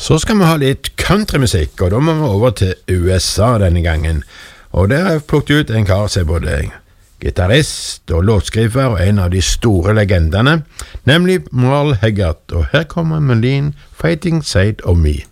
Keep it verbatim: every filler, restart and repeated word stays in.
Så skal vi ha litt countrymusikk, og da må vi over til U S A denne gangen. Og der har jeg plukket ut en kar som er både gitarist og låtskriver og en av de store legendene, nemlig Merle Haggard. Og her kommer Marlene, Fighting Side of Me.